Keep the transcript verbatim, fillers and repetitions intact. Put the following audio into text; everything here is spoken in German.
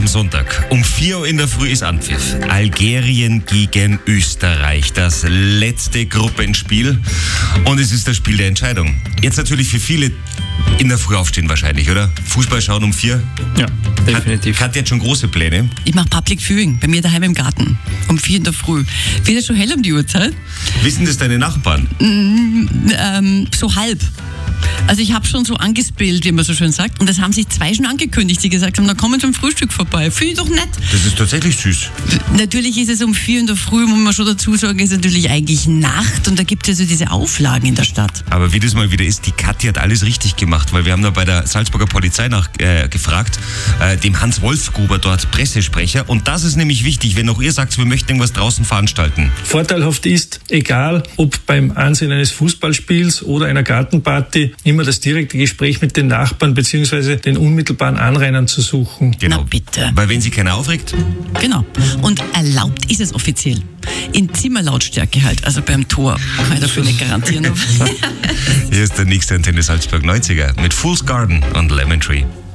Am Sonntag um vier Uhr in der Früh ist Anpfiff. Algerien gegen Österreich. Das letzte Gruppenspiel. Und es ist das Spiel der Entscheidung. Jetzt natürlich für viele in der Früh aufstehen wahrscheinlich, oder? Fußball schauen um vier? Ja, definitiv. Hat, hat jetzt schon große Pläne? Ich mache Public Viewing bei mir daheim im Garten. Um vier in der Früh. Wird es schon hell um die Uhrzeit? Wissen das deine Nachbarn? Mm, ähm, so halb. Also ich habe schon so angespielt, wie man so schön sagt. Und das haben sich zwei schon angekündigt, die gesagt haben, da kommen zum Frühstück vorbei. Finde ich doch nett. Das ist tatsächlich süß. Natürlich ist es um vier in der Früh, muss man schon dazu sagen, ist natürlich eigentlich Nacht. Und da gibt es ja so diese Auflagen in der Stadt. Aber wie das mal wieder ist, die Kathi hat alles richtig gemacht. Weil wir haben da bei der Salzburger Polizei nachgefragt, äh, äh, dem Hans Wolfsgruber dort, Pressesprecher. Und das ist nämlich wichtig, wenn auch ihr sagt, wir möchten irgendwas draußen veranstalten. Vorteilhaft ist, egal ob beim Ansehen eines Fußballspiels oder einer Gartenparty, immer das direkte Gespräch mit den Nachbarn bzw. den unmittelbaren Anrainern zu suchen. Genau. Na bitte. Weil wenn sie keiner aufregt. Genau. Und erlaubt ist es offiziell. In Zimmerlautstärke halt, also beim Tor. Kann ich dafür nicht garantieren. Hier ist der nächste Antenne Salzburg neunziger mit Fool's Garden und Lemon Tree.